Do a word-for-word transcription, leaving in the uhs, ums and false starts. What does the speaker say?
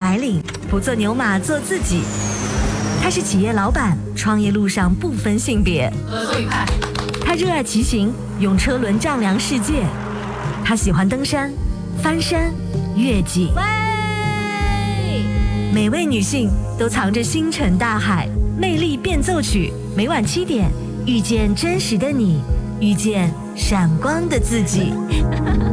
白领，不做牛马，做自己。他是企业老板，创业路上不分性别。 合作愉快。 他热爱骑行，用车轮丈量世界。他喜欢登山、翻山、越岭。喂，每位女性都藏着星辰大海，魅力变奏曲。每晚七点，遇见真实的你，遇见闪光的自己。